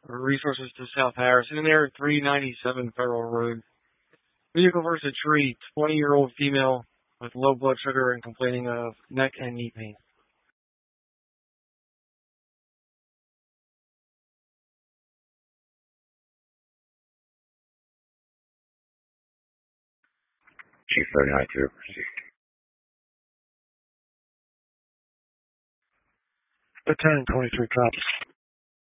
resources to South Harrison, in there at 397 Federal Road. Vehicle versus a tree, 20-year-old female with low blood sugar and complaining of neck and knee pain. Chief 39-2. Lieutenant 23 cops.